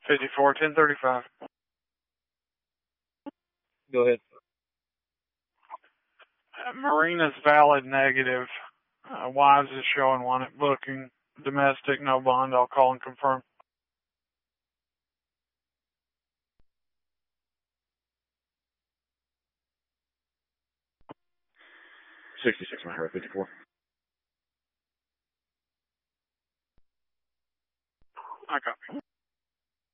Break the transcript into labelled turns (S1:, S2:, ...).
S1: 54, 1035.
S2: Go ahead.
S1: Marina's valid negative. Wise is showing one at booking. Domestic, no bond. I'll call and confirm.
S2: 66, my hero, 54.